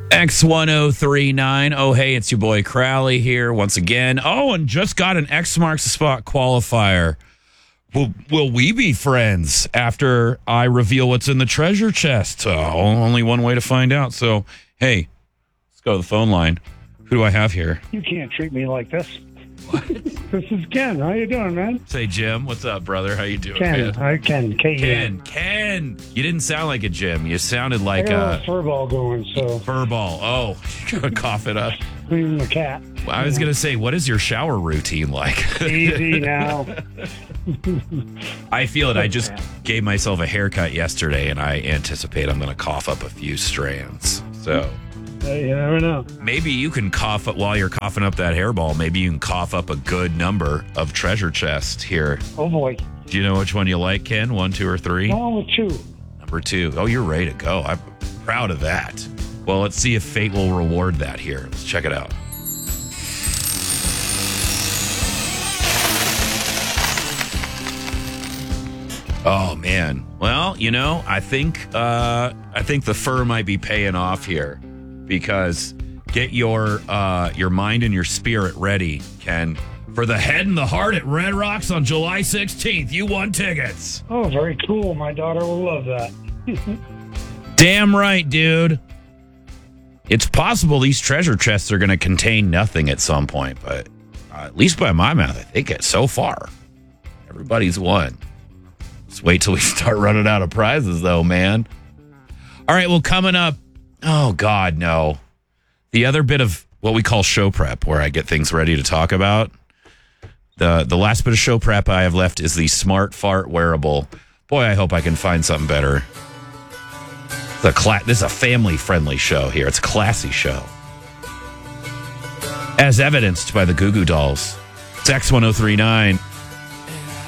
X1039. Oh, hey, it's your boy Crowley here once again. Oh, and just got an X marks the spot qualifier. Will we be friends after I reveal what's in the treasure chest? Only one way to find out. So, hey, let's go to the phone line. Who do I have here? You can't treat me like this. What? This is Ken. How you doing, man? Say, Jim. What's up, brother? How you doing, Ken. man? Hi, Ken. K-E-N. Ken. You didn't sound like a Jim. You sounded like I got a fur ball going, so. Fur ball. Oh, you're going to cough it up. Cleaning the cat. Well, I was going to say, what is your shower routine like? Easy now. I feel it. I just gave myself a haircut yesterday, and I anticipate I'm going to cough up a few strands. So You never know. maybe you can cough up while you're coughing up that hairball. Maybe you can cough up a good number of treasure chest here. Oh, boy. Do you know which one you like, Ken? 1, 2, or 3? No, 2. Number 2. Oh, you're ready to go. I'm proud of that. Well, let's see if fate will reward that here. Let's check it out. Oh man. Well, I think the fur might be paying off here, because get your mind and your spirit ready, Ken, for the Head and the Heart at Red Rocks on July 16th. You won tickets. Oh, very cool. My daughter will love that. Damn right, dude. It's possible these treasure chests are going to contain nothing at some point, but at least by my math, I think so far, everybody's won. Let's wait till we start running out of prizes, though, man. All right, well, coming up, oh, God, no. The other bit of what we call show prep, where I get things ready to talk about, the last bit of show prep I have left is the Smart Fart wearable. Boy, I hope I can find something better. This is a family-friendly show here. It's a classy show. As evidenced by the Goo Goo Dolls. It's X1039.